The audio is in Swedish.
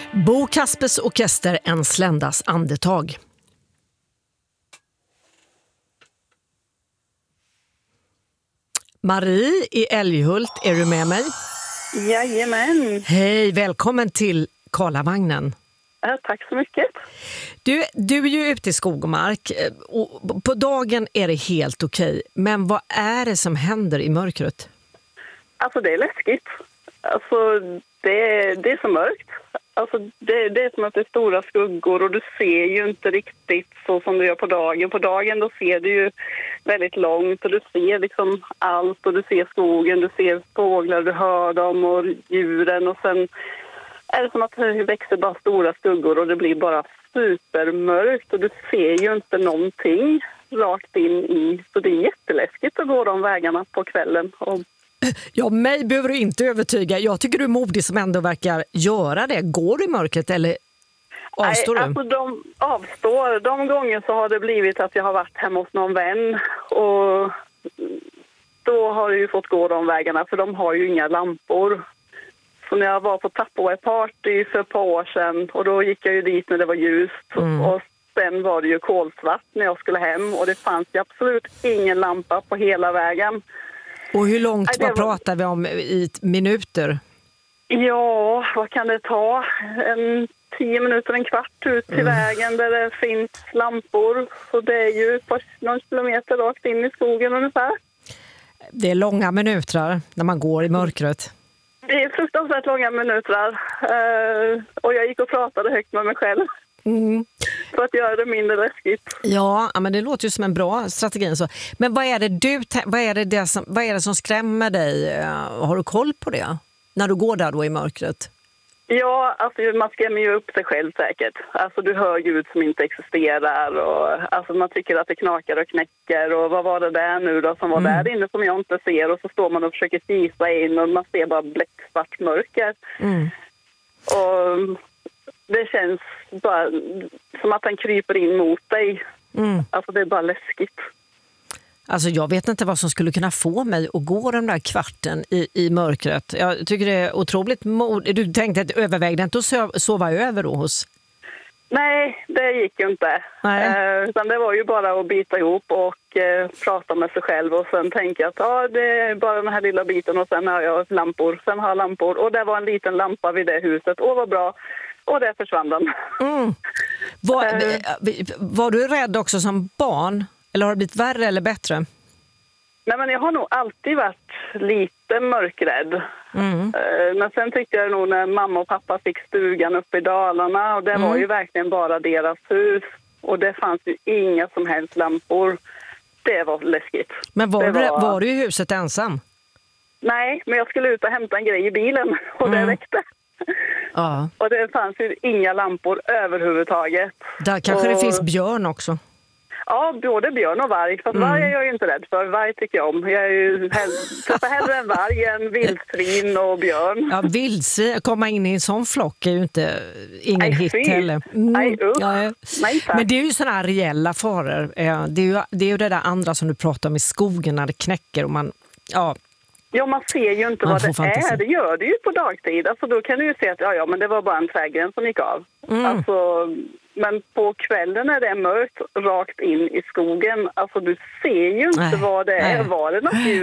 Bo Kaspers orkester, En sländas andetag. Marie i Älghult, är du med mig? Jajamän. Hej, välkommen till Karlavagnen. Tack så mycket. Du är ju ute i skog och mark och på dagen är det helt okej. Men vad är det som händer i mörkret? Alltså det är läskigt. Alltså det är så mörkt. Alltså det är som att det är stora skuggor och du ser ju inte riktigt så som du gör på dagen. På dagen då ser du ju väldigt långt och du ser liksom allt och du ser skogen, du ser fåglar, du hör dem och djuren och sen är det som att det växer bara stora skuggor och det blir bara supermörkt och du ser ju inte någonting rakt in i. Så det är jätteläskigt att gå de vägarna på kvällen. Ja, mig behöver du inte övertyga. Jag tycker du är modig som ändå verkar göra det. Går du i mörkret eller avstår du? Nej, alltså de avstår. De gånger så har det blivit att jag har varit hemma hos någon vän och då har jag ju fått gå de vägarna för de har ju inga lampor. Så när jag var på Tupperware Party för ett par år sedan och då gick jag ju dit när det var ljust och sen var det ju kolsvart när jag skulle hem och det fanns ju absolut ingen lampa på hela vägen. Och hur långt pratar vi om i minuter? Ja, vad kan det ta? 10 minuter, en kvart ut till vägen där det finns lampor. Så det är ju någon kilometer rakt in i skogen ungefär. Det är långa minuter när man går i mörkret. Det är fruktansvärt långa minuter. Och jag gick och pratade högt med mig själv. För att göra det mindre läskigt. Ja, men det låter ju som en bra strategi. Så. Men vad är det som skrämmer dig? Har du koll på det? När du går där då i mörkret? Ja, alltså man skrämmer ju upp sig själv säkert. Alltså du hör ljud som inte existerar och alltså man tycker att det knakar och knäcker och vad var det där nu då som var där inne som jag inte ser och så står man och försöker kisa in och man ser bara bläcksvart mörker. Och det känns bara som att den kryper in mot dig. Alltså det är bara läskigt. Alltså jag vet inte vad som skulle kunna få mig att gå den där kvarten i mörkret. Jag tycker det är otroligt Du tänkte att övervägde inte att sova över då hos? Nej, det gick ju inte. Utan det var ju bara att bita ihop och prata med sig själv och sen tänka att det är bara den här lilla biten och sen har jag lampor. Sen har jag lampor och det var en liten lampa vid det huset. Vad bra. Och där försvann den. Var du rädd också som barn? Eller har det blivit värre eller bättre? Nej, men jag har nog alltid varit lite mörkrädd. Men sen tyckte jag nog när mamma och pappa fick stugan uppe i Dalarna och det var ju verkligen bara deras hus. Och det fanns ju inga som helst lampor. Det var läskigt. Men var du i huset ensam? Nej, men jag skulle ut och hämta en grej i bilen och det räckte. Ja. Och det fanns ju inga lampor överhuvudtaget. Där kanske det finns björn också. Ja, både björn och varg. Fast varg är jag ju inte rädd för. Varg tycker jag om. Jag är ju hellre en varg än vildsvin och björn. Ja, vildsvin. Komma in i en sån flock är ju ingen hit heller. Nej, men det är ju sådana här reella faror. Det är ju det där andra som du pratar om i skogen när det knäcker och man... Ja, man ser ju inte vad det är. Det gör det ju på dagtid. Alltså då kan du ju se att men det var bara en trädgren som gick av. Alltså, men på kvällen när det är mörkt rakt in i skogen, alltså du ser ju inte vad det är. Var det något ljud?